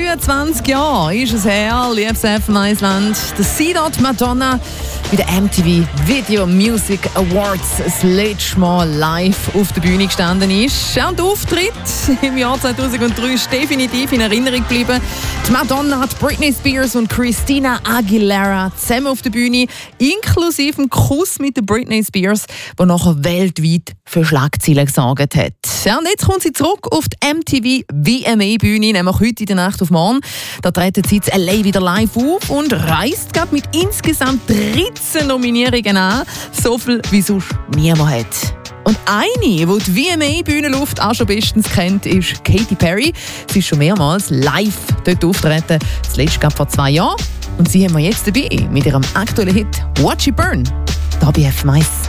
23 Jahre ist es her, liebes FM1-Land, dass sie dort Madonna bei den MTV Video Music Awards das letzte Mal live auf der Bühne gestanden ist. Und der Auftritt im Jahr 2003 ist definitiv in Erinnerung geblieben. Die Madonna hat Britney Spears und Christina Aguilera zusammen auf der Bühne, inklusive dem Kuss mit der Britney Spears, der nachher weltweit für Schlagzeilen gesorgt hat. Ja, und jetzt kommt sie zurück auf die MTV VMA-Bühne, nämlich heute in der Nacht auf morgen. Da treten sie in LA wieder live auf und reist gerade mit insgesamt 13 Nominierungen an. So viel wie sonst niemand hat. Und eine, die die VMA-Bühnenluft auch schon bestens kennt, ist Katy Perry. Sie ist schon mehrmals live dort auftreten, das letzte gab vor 2 Jahren. Und sie haben wir jetzt dabei mit ihrem aktuellen Hit «Watch It Burn» hier bei FM1.